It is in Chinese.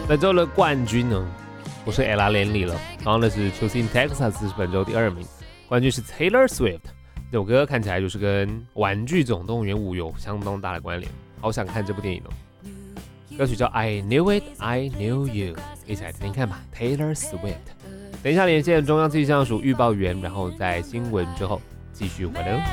本周的冠军呢，不是 Ella Lenny 了，然后呢是 Choosing Texas 是本周第2名，冠军是 Taylor Swift。这首歌看起来就是跟《玩具总动员5》有相当大的关联，好想看这部电影哦。歌曲叫 I Knew It, I Knew You， 一起来听听看吧 ，Taylor Swift。等一下连线中央气象署预报员，然后在新闻之后继续回来。